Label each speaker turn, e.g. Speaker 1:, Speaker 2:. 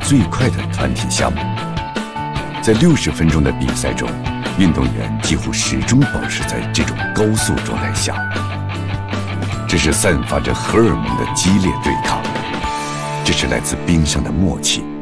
Speaker 1: 最快的团体项目。在60分钟的比赛中，运动员几乎始终保持在这种高速状态下，这是散发着荷尔蒙的激烈对抗，这是来自冰上的默契。